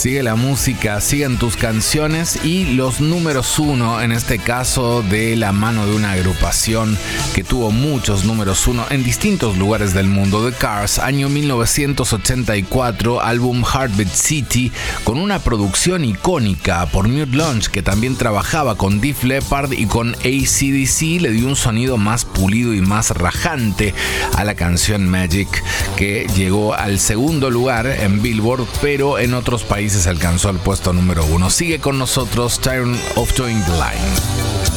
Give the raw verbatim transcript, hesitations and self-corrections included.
Sigue la música, siguen tus canciones y los números uno, en este caso de la mano de una agrupación que tuvo muchos números uno en distintos lugares del mundo. The Cars, año mil novecientos ochenta y cuatro, álbum Heartbeat City, con una producción icónica por Mutt Lange, que también trabajaba con Def Leppard y con A C D C, le dio un sonido más pulido y más rajante a la canción Magic, que llegó al segundo lugar en Billboard, pero en otros países alcanzó el puesto número uno. Sigue con nosotros Turn of Doing the Line.